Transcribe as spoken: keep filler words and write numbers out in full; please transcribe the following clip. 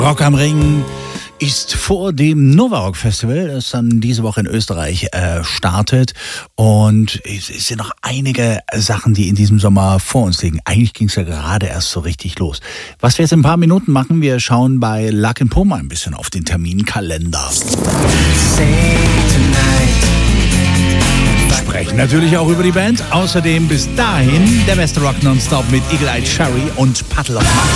Rock am Ring ist vor dem Nova Rock Festival, das dann diese Woche in Österreich äh, startet. Und es, es sind noch einige Sachen, die in diesem Sommer vor uns liegen. Eigentlich ging es ja gerade erst so richtig los. Was wir jetzt in ein paar Minuten machen, wir schauen bei Luck and Po mal ein bisschen auf den Terminkalender. Sprechen natürlich auch über die Band. Außerdem bis dahin der beste Rock nonstop mit Eagle Eye Cherry und Puddle of Mudd.